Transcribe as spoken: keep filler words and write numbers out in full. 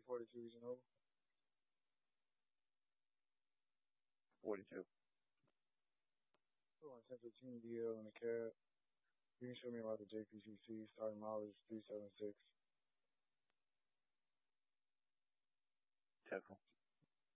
forty-two, you know? forty-two. Oh, I sent a team D L in the cab. You can show me about the J P C C, starting mileage three seventy-six. Careful.